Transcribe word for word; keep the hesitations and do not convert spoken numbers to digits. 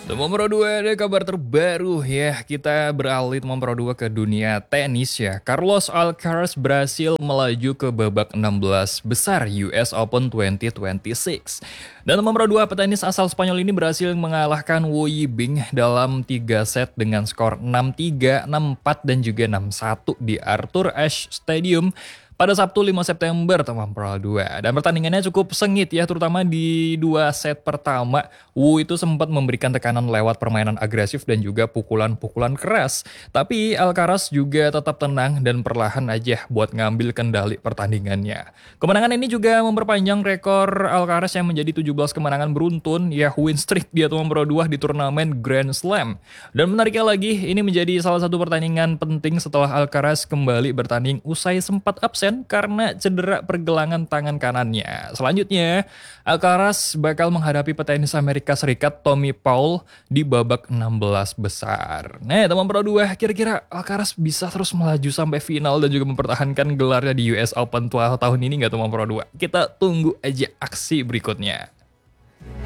Teman Pro dua ada kabar terbaru ya. Kita beralih teman Pro dua ke dunia tenis ya. Carlos Alcaraz berhasil melaju ke babak enam belas besar U S Open dua ribu dua puluh enam. Dan teman Pro dua petenis asal Spanyol ini berhasil mengalahkan Wu Yibing dalam tiga set dengan skor enam tiga, enam empat dan juga enam satu di Arthur Ashe Stadium pada Sabtu lima September teman Pro dua. Dan pertandingannya cukup sengit ya, terutama di dua set pertama. Wu itu sempat memberikan tekanan lewat permainan agresif dan juga pukulan-pukulan keras. Tapi Alcaraz juga tetap tenang dan perlahan aja buat ngambil kendali pertandingannya. Kemenangan ini juga memperpanjang rekor Alcaraz yang menjadi tujuh belas kemenangan beruntun ya, win streak dia teman Pro dua di turnamen Grand Slam. Dan menariknya lagi, ini menjadi salah satu pertandingan penting setelah Alcaraz kembali bertanding usai sempat absen karena cedera pergelangan tangan kanannya. Selanjutnya, Alcaraz bakal menghadapi petenis Amerika Serikat Tommy Paul di babak enam belas besar. Nah, teman Pro dua, kira-kira Alcaraz bisa terus melaju sampai final dan juga mempertahankan gelarnya di U S Open tahun ini nggak teman Pro dua? Kita tunggu aja aksi berikutnya.